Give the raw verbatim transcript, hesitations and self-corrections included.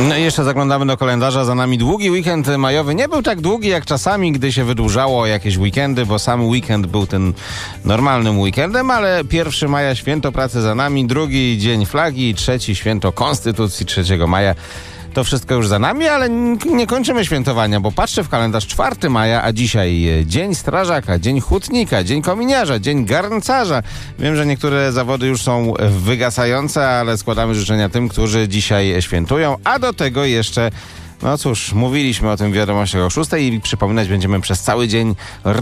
No i jeszcze zaglądamy do kalendarza. Za nami długi weekend majowy. Nie był tak długi jak czasami, gdy się wydłużało jakieś weekendy, bo sam weekend był ten normalnym weekendem, ale pierwszego maja święto pracy za nami, drugi dzień flagi, trzeci święto Konstytucji trzeciego maja. To wszystko już za nami, ale nie kończymy świętowania, bo patrzę w kalendarz czwartego maja, a dzisiaj Dzień Strażaka, Dzień Hutnika, Dzień Kominiarza, Dzień Garncarza. Wiem, że niektóre zawody już są wygasające, ale składamy życzenia tym, którzy dzisiaj świętują, a do tego jeszcze, no cóż, mówiliśmy o tym w wiadomościach o szóstej i przypominać będziemy przez cały dzień